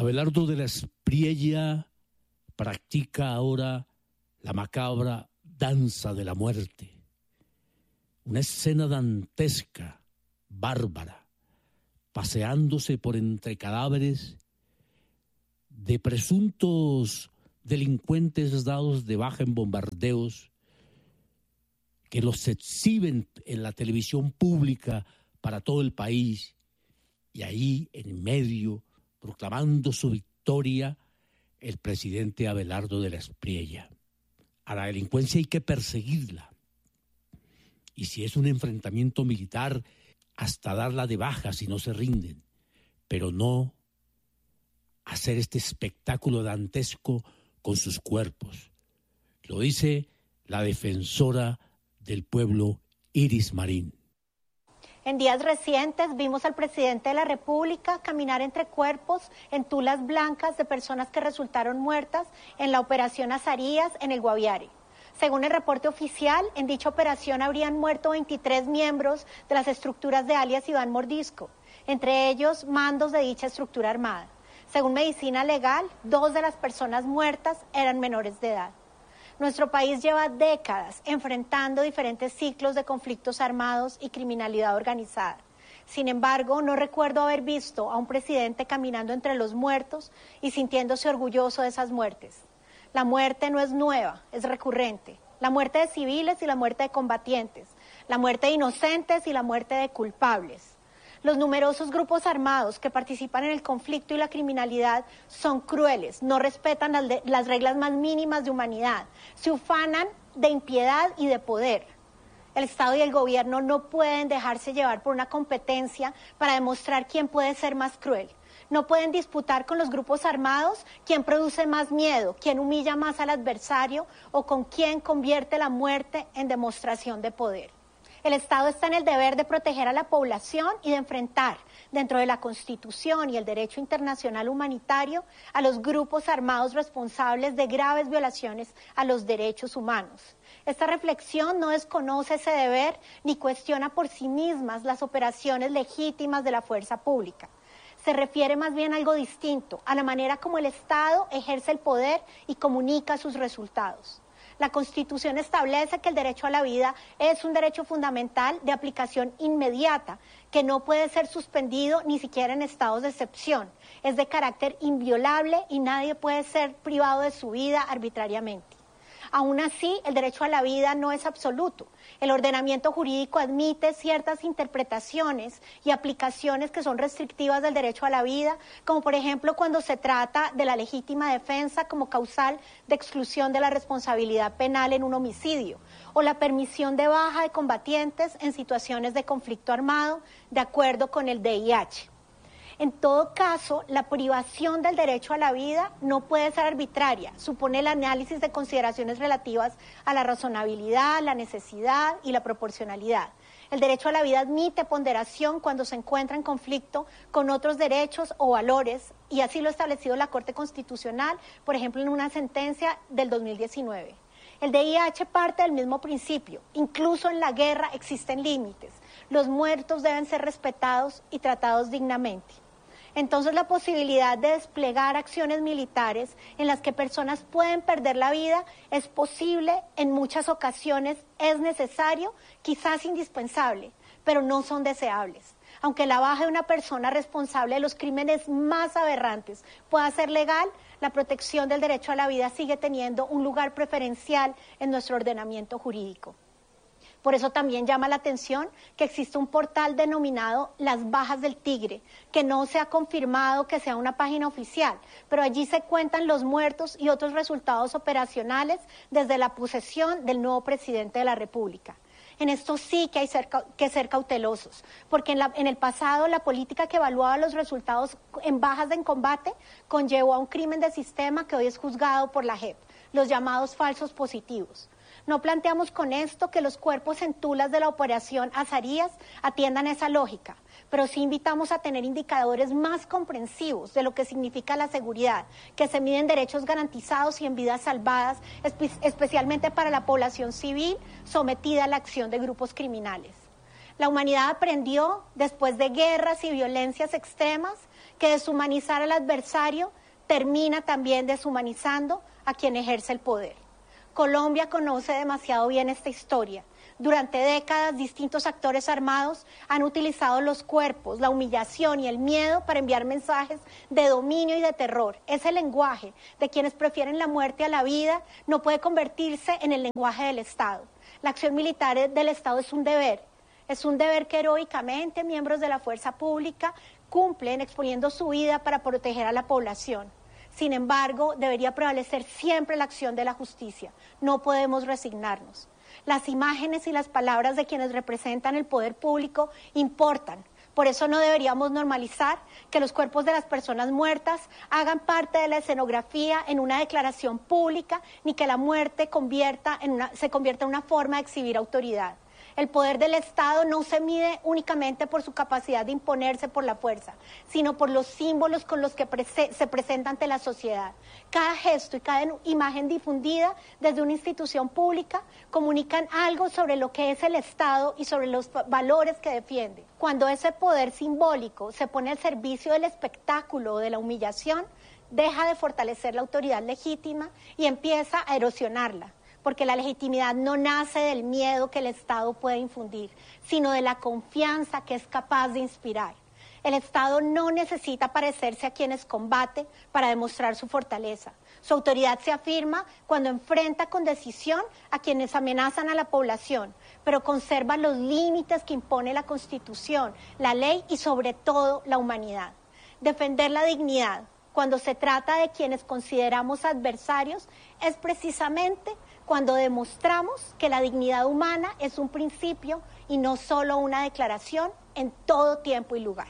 Abelardo de la Espriella practica ahora la macabra danza de la muerte. Una escena dantesca, bárbara, paseándose por entre cadáveres de presuntos delincuentes dados de baja en bombardeos que los exhiben en la televisión pública para todo el país, y ahí en medio, proclamando su victoria, el presidente Abelardo de la Espriella. A la delincuencia hay que perseguirla, y si es un enfrentamiento militar, hasta darla de baja si no se rinden, pero no hacer este espectáculo dantesco con sus cuerpos. Lo dice la defensora del pueblo, Iris Marín. En días recientes vimos al presidente de la República caminar entre cuerpos en tulas blancas de personas que resultaron muertas en la operación Azarías en el Guaviare. Según el reporte oficial, en dicha operación habrían muerto 23 miembros de las estructuras de alias Iván Mordisco, entre ellos mandos de dicha estructura armada. Según Medicina Legal, 2 de las personas muertas eran menores de edad. Nuestro país lleva décadas enfrentando diferentes ciclos de conflictos armados y criminalidad organizada. Sin embargo, no recuerdo haber visto a un presidente caminando entre los muertos y sintiéndose orgulloso de esas muertes. La muerte no es nueva, es recurrente. La muerte de civiles y la muerte de combatientes, la muerte de inocentes y la muerte de culpables. Los numerosos grupos armados que participan en el conflicto y la criminalidad son crueles, no respetan las reglas más mínimas de humanidad, se ufanan de impiedad y de poder. El Estado y el gobierno no pueden dejarse llevar por una competencia para demostrar quién puede ser más cruel. No pueden disputar con los grupos armados quién produce más miedo, quién humilla más al adversario o con quién convierte la muerte en demostración de poder. El Estado está en el deber de proteger a la población y de enfrentar, dentro de la Constitución y el derecho internacional humanitario, a los grupos armados responsables de graves violaciones a los derechos humanos. Esta reflexión no desconoce ese deber ni cuestiona por sí mismas las operaciones legítimas de la fuerza pública. Se refiere más bien a algo distinto, a la manera como el Estado ejerce el poder y comunica sus resultados. La Constitución establece que el derecho a la vida es un derecho fundamental de aplicación inmediata, que no puede ser suspendido ni siquiera en estados de excepción. Es de carácter inviolable y nadie puede ser privado de su vida arbitrariamente. Aún así, el derecho a la vida no es absoluto. El ordenamiento jurídico admite ciertas interpretaciones y aplicaciones que son restrictivas del derecho a la vida, como por ejemplo cuando se trata de la legítima defensa como causal de exclusión de la responsabilidad penal en un homicidio, o la permisión de baja de combatientes en situaciones de conflicto armado, de acuerdo con el DIH. En todo caso, la privación del derecho a la vida no puede ser arbitraria, supone el análisis de consideraciones relativas a la razonabilidad, la necesidad y la proporcionalidad. El derecho a la vida admite ponderación cuando se encuentra en conflicto con otros derechos o valores, y así lo ha establecido la Corte Constitucional, por ejemplo, en una sentencia del 2019. El DIH parte del mismo principio, incluso en la guerra existen límites. Los muertos deben ser respetados y tratados dignamente. Entonces la posibilidad de desplegar acciones militares en las que personas pueden perder la vida es posible, en muchas ocasiones es necesario, quizás indispensable, pero no son deseables. Aunque la baja de una persona responsable de los crímenes más aberrantes pueda ser legal, la protección del derecho a la vida sigue teniendo un lugar preferencial en nuestro ordenamiento jurídico. Por eso también llama la atención que existe un portal denominado Las Bajas del Tigre, que no se ha confirmado que sea una página oficial, pero allí se cuentan los muertos y otros resultados operacionales desde la posesión del nuevo presidente de la República. En esto sí que hay que ser cautelosos, porque en el pasado la política que evaluaba los resultados en bajas en combate conllevó a un crimen de sistema que hoy es juzgado por la JEP, los llamados falsos positivos. No planteamos con esto que los cuerpos en tulas de la operación Azarías atiendan esa lógica, pero sí invitamos a tener indicadores más comprensivos de lo que significa la seguridad, que se miden derechos garantizados y en vidas salvadas, especialmente para la población civil sometida a la acción de grupos criminales. La humanidad aprendió, después de guerras y violencias extremas, que deshumanizar al adversario termina también deshumanizando a quien ejerce el poder. Colombia conoce demasiado bien esta historia. Durante décadas, distintos actores armados han utilizado los cuerpos, la humillación y el miedo para enviar mensajes de dominio y de terror. Ese lenguaje de quienes prefieren la muerte a la vida no puede convertirse en el lenguaje del Estado. La acción militar del Estado es un deber que heroicamente miembros de la fuerza pública cumplen exponiendo su vida para proteger a la población. Sin embargo, debería prevalecer siempre la acción de la justicia. No podemos resignarnos. Las imágenes y las palabras de quienes representan el poder público importan. Por eso no deberíamos normalizar que los cuerpos de las personas muertas hagan parte de la escenografía en una declaración pública, ni que la muerte se convierta en una forma de exhibir autoridad. El poder del Estado no se mide únicamente por su capacidad de imponerse por la fuerza, sino por los símbolos con los que se presenta ante la sociedad. Cada gesto y cada imagen difundida desde una institución pública comunican algo sobre lo que es el Estado y sobre los valores que defiende. Cuando ese poder simbólico se pone al servicio del espectáculo o de la humillación, deja de fortalecer la autoridad legítima y empieza a erosionarla. Porque la legitimidad no nace del miedo que el Estado puede infundir, sino de la confianza que es capaz de inspirar. El Estado no necesita parecerse a quienes combate para demostrar su fortaleza. Su autoridad se afirma cuando enfrenta con decisión a quienes amenazan a la población, pero conserva los límites que impone la Constitución, la ley y sobre todo la humanidad. Defender la dignidad cuando se trata de quienes consideramos adversarios es precisamente cuando demostramos que la dignidad humana es un principio y no solo una declaración en todo tiempo y lugar.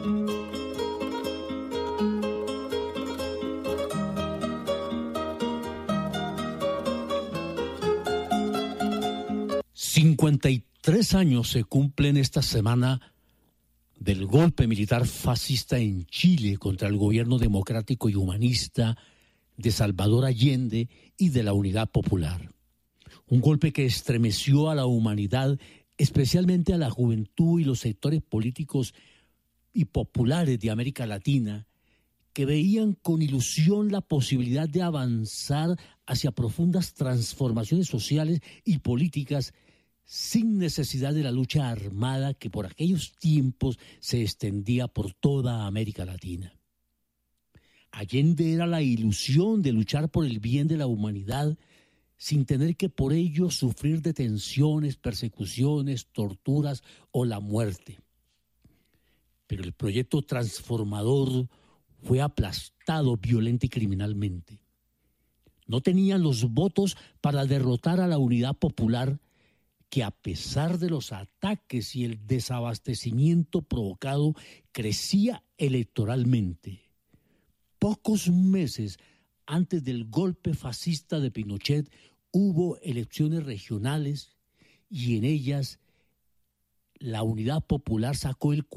53 años se cumplen esta semana del golpe militar fascista en Chile contra el gobierno democrático y humanista de Salvador Allende y de la Unidad Popular. Un golpe que estremeció a la humanidad, especialmente a la juventud y los sectores políticos y populares de América Latina, que veían con ilusión la posibilidad de avanzar hacia profundas transformaciones sociales y políticas sin necesidad de la lucha armada que por aquellos tiempos se extendía por toda América Latina. Allende era la ilusión de luchar por el bien de la humanidad sin tener que por ello sufrir detenciones, persecuciones, torturas o la muerte. Pero el proyecto transformador fue aplastado violenta y criminalmente. No tenían los votos para derrotar a la Unidad Popular, que a pesar de los ataques y el desabastecimiento provocado, crecía electoralmente. Pocos meses antes del golpe fascista de Pinochet hubo elecciones regionales y en ellas la Unidad Popular sacó el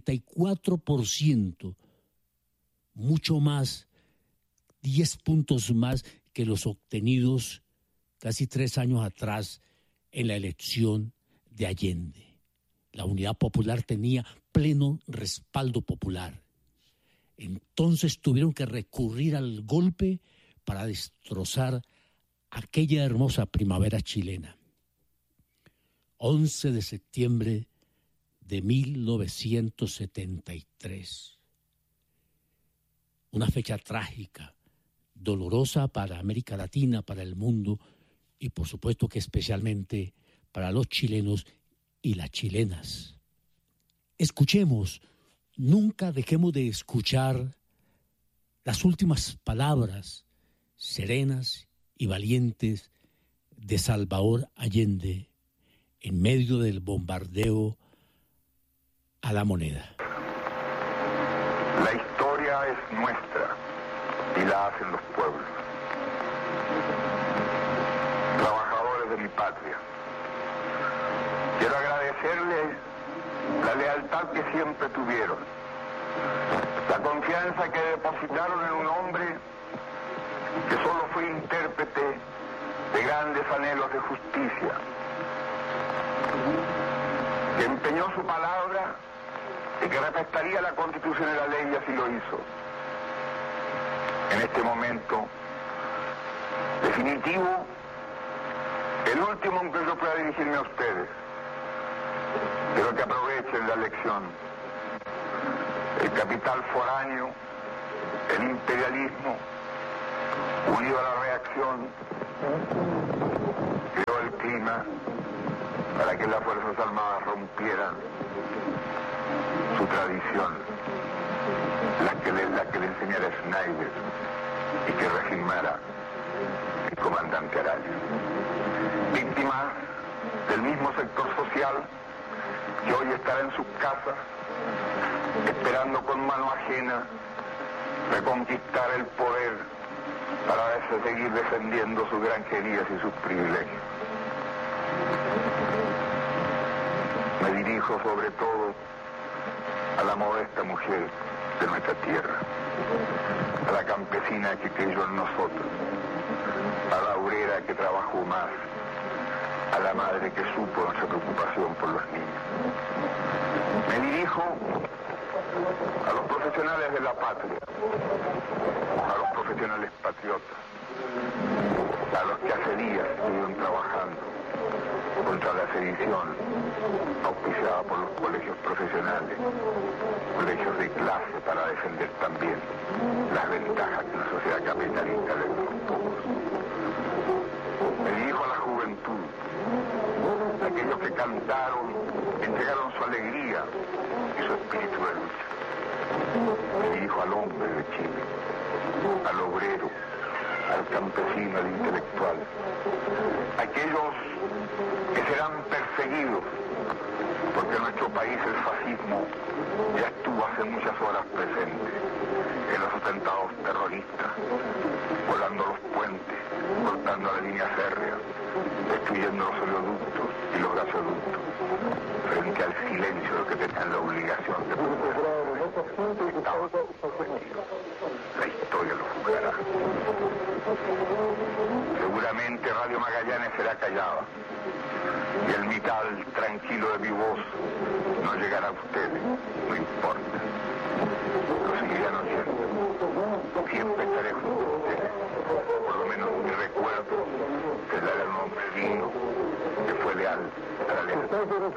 44%, mucho más, 10 puntos más que los obtenidos casi 3 años atrás en la elección de Allende. La Unidad Popular tenía pleno respaldo popular. Entonces tuvieron que recurrir al golpe para destrozar aquella hermosa primavera chilena. 11 de septiembre de 1973. Una fecha trágica, dolorosa para América Latina, para el mundo y por supuesto que especialmente para los chilenos y las chilenas. Escuchemos, nunca dejemos de escuchar las últimas palabras serenas y valientes de Salvador Allende en medio del bombardeo a La Moneda. La historia es nuestra y la hacen los pueblos. Trabajadores de mi patria, quiero agradecerles la lealtad que siempre tuvieron, la confianza que depositaron en un hombre que solo fue intérprete de grandes anhelos de justicia. que empeñó su palabra y que respetaría la Constitución y la ley, y así lo hizo. En este momento definitivo, el último en que yo pueda dirigirme a ustedes, pero que aprovechen la lección. El capital foráneo, el imperialismo, unido a la reacción, creó el clima para que las Fuerzas Armadas rompieran su tradición, la que le enseñara Schneider y que regimara el comandante Araya. Víctimas del mismo sector social que hoy estará en sus casas esperando con mano ajena reconquistar el poder para seguir defendiendo sus granjerías y sus privilegios. Me dirijo sobre todo a la modesta mujer de nuestra tierra, a la campesina que creyó en nosotros, a la obrera que trabajó más, a la madre que supo nuestra preocupación por los niños. Me dirijo a los profesionales de la patria, a los profesionales patriotas, a los que hace días estuvieron trabajando contra la sedición auspiciada por los colegios profesionales, colegios de clase, para defender también las ventajas que una sociedad capitalista le da a los pocos. Me dirijo a la juventud, a aquellos que cantaron, entregaron su alegría y su espíritu de lucha. Me dirijo al hombre de Chile, al obrero, al campesino, al intelectual, aquellos que serán perseguidos, porque en nuestro país el fascismo ya estuvo hace muchas horas presente en los atentados terroristas, volando los puentes, cortando la línea férrea, destruyendo los oleoductos y los gasoductos, frente al silencio de que tenían la obligación de proteger. Estaban sometidos. La historia lo juzgará. Seguramente Radio Magallanes será callada y el mital tranquilo de mi voz no llegará a ustedes, no importa. Lo seguirán oyendo. Siempre estaré junto a ustedes. Por lo menos mi recuerdo será de un hombre digno que fue leal a la ley.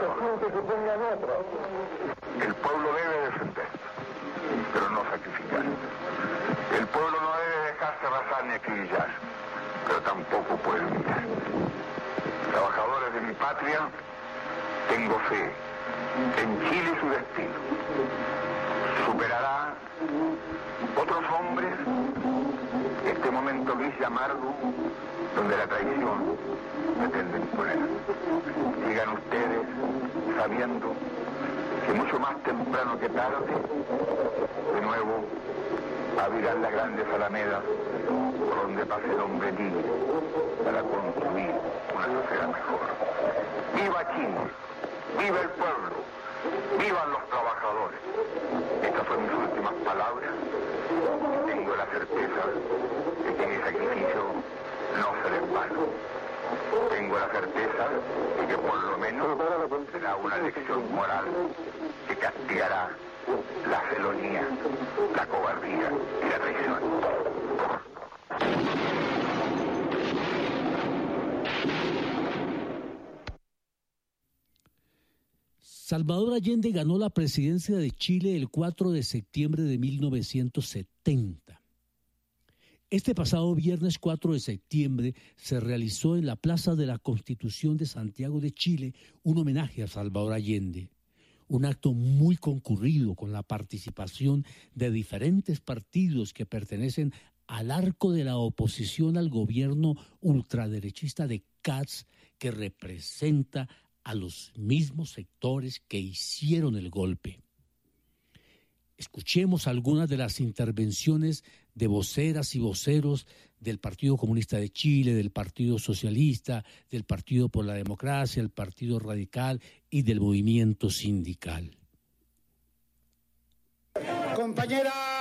El pueblo debe defenderse, pero no sacrificar. El pueblo no debe dejarse arrasar ni acribillar, pero tampoco puede humillar. Trabajadores de mi patria, tengo fe en Chile y su destino. Superará otros hombres este momento gris y amargo donde la traición pretende imponer. Sigan ustedes sabiendo que mucho más temprano que tarde, de nuevo, abrirán las grandes alamedas por donde pase el hombre libre para construir una sociedad mejor. ¡Viva Chile! ¡Viva el pueblo! ¡Vivan los trabajadores! Estas fueron mis últimas palabras. Tengo la certeza de que mi sacrificio no será en vano. Tengo la certeza de que por lo menos será una lección moral que castigará la felonía, la cobardía y la traición. Salvador Allende ganó la presidencia de Chile el 4 de septiembre de 1970. Este pasado viernes 4 de septiembre se realizó en la Plaza de la Constitución de Santiago de Chile un homenaje a Salvador Allende. Un acto muy concurrido con la participación de diferentes partidos que pertenecen al arco de la oposición al gobierno ultraderechista de Katz, que representa a los mismos sectores que hicieron el golpe. Escuchemos algunas de las intervenciones de voceras y voceros del Partido Comunista de Chile, del Partido Socialista, del Partido por la Democracia, el Partido Radical y del movimiento sindical. Compañeras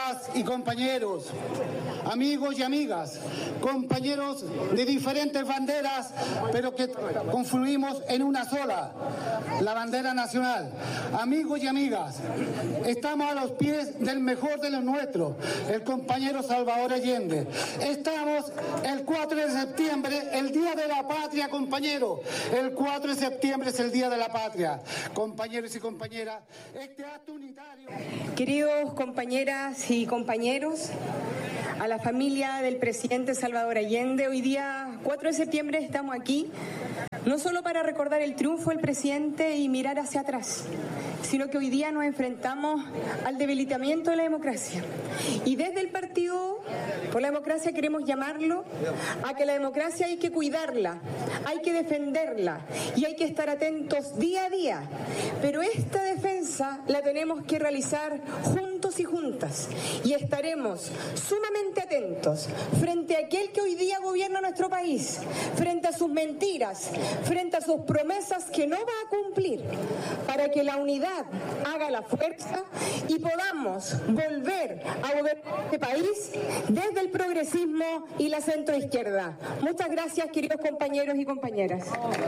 Compañeras y compañeros, amigos y amigas, compañeros de diferentes banderas, pero que confluimos en una sola, la bandera nacional. Amigos y amigas, estamos a los pies del mejor de los nuestros, el compañero Salvador Allende. Estamos el 4 de septiembre, el Día de la Patria, compañero. El 4 de septiembre es el Día de la Patria. Compañeros y compañeras, este acto unitario... Queridos compañeras y compañeros, a la familia del presidente Salvador Allende, hoy día 4 de septiembre estamos aquí, no solo para recordar el triunfo del presidente y mirar hacia atrás, sino que hoy día nos enfrentamos al debilitamiento de la democracia. Y desde el Partido por la Democracia queremos llamarlo a que la democracia hay que cuidarla, hay que defenderla y hay que estar atentos día a día. Pero esta defensa la tenemos que realizar juntos y juntas, y estaremos sumamente atentos frente a aquel que hoy día gobierna nuestro país, frente a sus mentiras, frente a sus promesas que no va a cumplir, para que la unidad haga la fuerza y podamos volver a gobernar este país desde el progresismo y la centroizquierda. Muchas gracias, queridos compañeros y compañeras.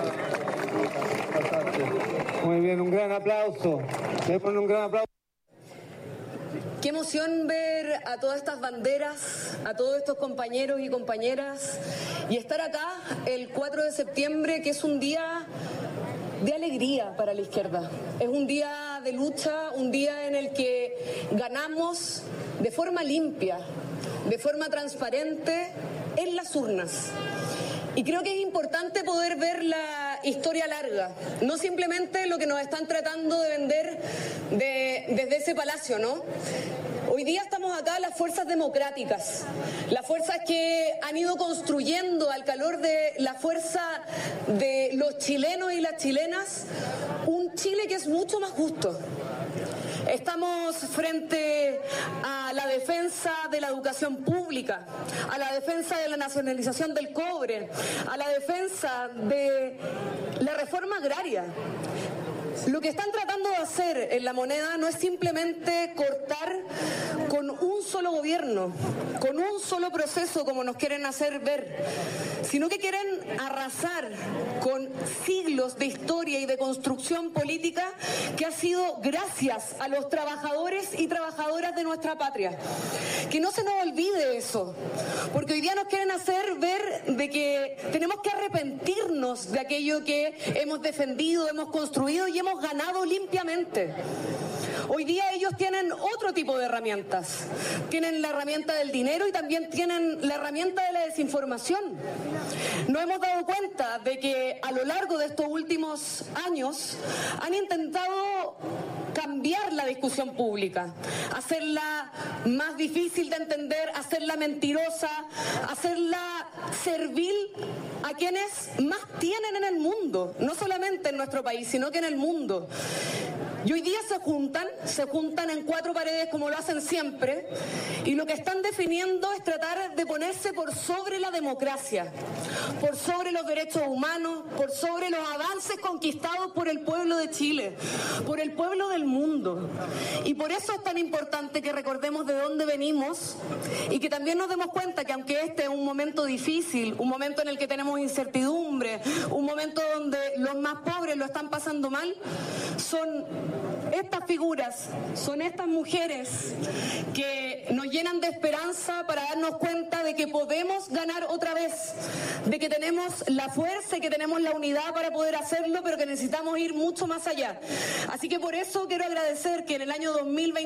Muy bien, un gran aplauso. Le ponen un gran aplauso. Qué emoción ver a todas estas banderas, a todos estos compañeros y compañeras, y estar acá el 4 de septiembre, que es un día de alegría para la izquierda. Es un día de lucha, un día en el que ganamos de forma limpia, de forma transparente en las urnas. Y creo que es importante poder ver la historia larga, no simplemente lo que nos están tratando de vender desde ese palacio, ¿no? Hoy día estamos acá las fuerzas democráticas, las fuerzas que han ido construyendo al calor de la fuerza de los chilenos y las chilenas un Chile que es mucho más justo. Estamos frente a la defensa de la educación pública, a la defensa de la nacionalización del cobre, a la defensa de la reforma agraria. Lo que están tratando de hacer en La Moneda no es simplemente cortar con un solo gobierno, con un solo proceso como nos quieren hacer ver, sino que quieren arrasar con siglos de historia y de construcción política que ha sido gracias a los trabajadores y trabajadoras de nuestra patria. Que no se nos olvide eso, porque hoy día nos quieren hacer ver de que tenemos que arrepentirnos de aquello que hemos defendido, hemos construido y hemos ganado limpiamente. Hoy día ellos tienen otro tipo de herramientas. Tienen la herramienta del dinero y también tienen la herramienta de la desinformación. Nos hemos dado cuenta de que a lo largo de estos últimos años han intentado cambiar la discusión pública, hacerla más difícil de entender, hacerla mentirosa, hacerla servil a quienes más tienen en el mundo, no solamente en nuestro país, sino que en el mundo. Y hoy día se juntan en cuatro paredes como lo hacen siempre, y lo que están definiendo es tratar de ponerse por sobre la democracia, por sobre los derechos humanos, por sobre los avances conquistados por el pueblo de Chile, por el pueblo del mundo. Y por eso es tan importante que recordemos de dónde venimos y que también nos demos cuenta que aunque este es un momento difícil, un momento en el que tenemos incertidumbre, un momento donde los más pobres lo están pasando mal, son estas figuras, son estas mujeres que nos llenan de esperanza para darnos cuenta de que podemos ganar otra vez, de que tenemos la fuerza y que tenemos la unidad para poder hacerlo, pero que necesitamos ir mucho más allá. Así que por eso quiero agradecer que en el año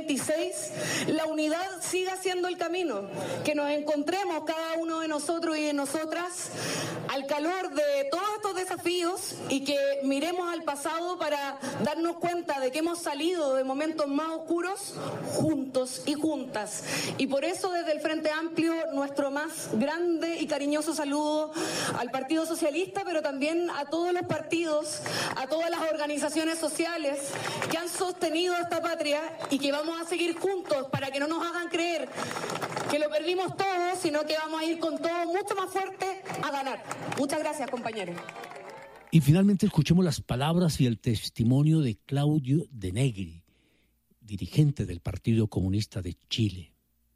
2026 la unidad siga siendo el camino, que nos encontremos cada uno de nosotros y de nosotras al calor de todos estos desafíos y que miremos al pasado para darnos cuenta de que hemos salido de momentos más oscuros juntos y juntas. Y por eso desde el Frente Amplio nuestro más grande y cariñoso saludo al Partido Socialista, pero también a todos los partidos, a todas las organizaciones sociales que han sostenido esta patria y que vamos a seguir juntos para que no nos hagan creer que lo perdimos todo, sino que vamos a ir con todo mucho más fuerte a ganar. Muchas gracias, compañeros. Y finalmente escuchemos las palabras y el testimonio de Claudio de Negri, dirigente del Partido Comunista de Chile.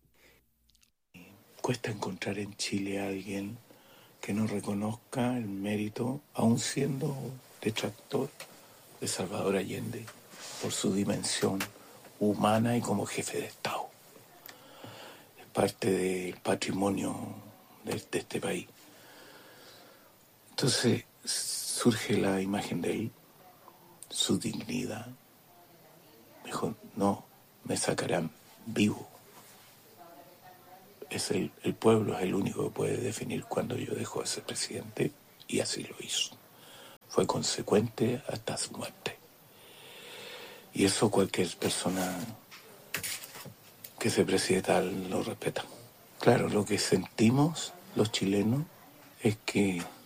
cuesta encontrar en Chile a alguien que no reconozca el mérito, aun siendo detractor de Salvador Allende, por su dimensión humana y como jefe de Estado. Es parte del patrimonio de este país. Entonces surge la imagen de él, su dignidad. Me dijo, no, me sacarán vivo. El pueblo es el único que puede definir cuándo yo dejo de ser presidente, y así lo hizo. Fue consecuente hasta su muerte. Y eso cualquier persona que se preside tal lo respeta. Claro, lo que sentimos los chilenos es que